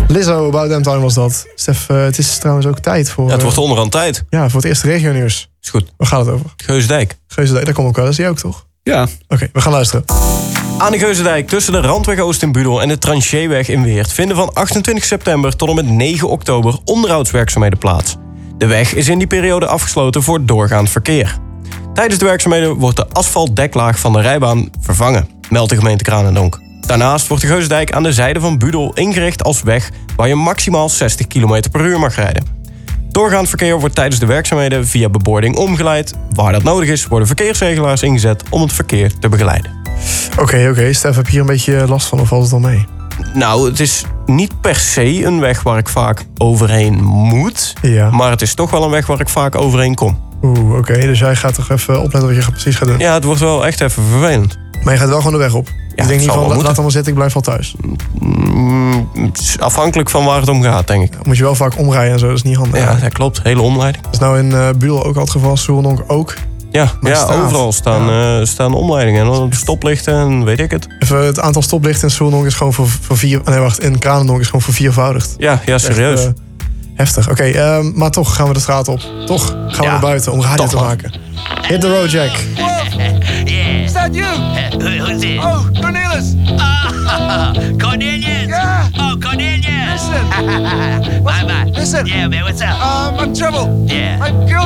Lizzo, About Damn Time was dat. Stef, het is trouwens ook tijd voor... Ja, het wordt onderhand tijd. Ja, voor het eerste regionieuws. Is goed. Waar gaat het over? Geusendijk. Geusendijk, daar kom ik wel. Dat is die ook, toch? Ja. Oké, we gaan luisteren. Aan de Geusendijk tussen de Randweg Oost in Budel en de Trancheeweg in Weert vinden van 28 september tot en met 9 oktober onderhoudswerkzaamheden plaats. De weg is in die periode afgesloten voor doorgaand verkeer. Tijdens de werkzaamheden wordt de asfaltdeklaag van de rijbaan vervangen, meldt de gemeente Kranendonk. Daarnaast wordt de Geusendijk aan de zijde van Budel ingericht als weg waar je maximaal 60 km per uur mag rijden. Doorgaand verkeer wordt tijdens de werkzaamheden via bebording omgeleid. Waar dat nodig is, worden verkeersregelaars ingezet om het verkeer te begeleiden. Oké. Stef, heb je hier een beetje last van of valt het al mee? Nou, het is niet per se een weg waar ik vaak overheen moet. Ja. Maar het is toch wel een weg waar ik vaak overheen kom. Oké. Dus jij gaat toch even opletten wat je precies gaat doen? Ja, het wordt wel echt even vervelend. Maar je gaat wel gewoon de weg op? Ja, ik denk niet zal van, wel laat moeten. allemaal zitten, ik blijf wel thuis. Het is afhankelijk van waar het om gaat, denk ik. Moet je wel vaak omrijden en zo, dat is niet handig. Ja, dat klopt. Hele omleiding. Dat is nou in Budel ook al het geval, Soerendonk ook. Ja, Maar ja straat. overal staan omleidingen. En stoplichten en weet ik het. Even, het aantal stoplichten in Soerendonk is gewoon voor 4... Nee, wacht, in Kranendonk is gewoon verviervoudigd. Ja, serieus. Echt, heftig. Oké, maar toch gaan we de straat op. Toch gaan we naar buiten om radio toch te maar. maken. Hit the road, Jack. Yeah. Is that you? Who's it? Oh, Cornelis! Cornelius! Yeah! Oh, Cornelius! Listen! My man. Listen! Yeah, man, what's up? I'm in trouble. Yeah. My girl